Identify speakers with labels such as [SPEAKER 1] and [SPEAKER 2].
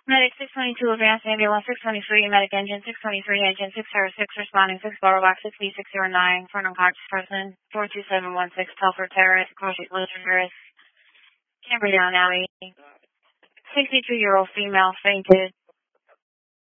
[SPEAKER 1] Medic 622, advanced ambulance 623, medic engine 623, engine 606, responding 6 bar box 6B609, front unconscious person, 42716, Telford Terrace, Crossy Terrace, Cambridgetown Alley. 62-year-old female fainted.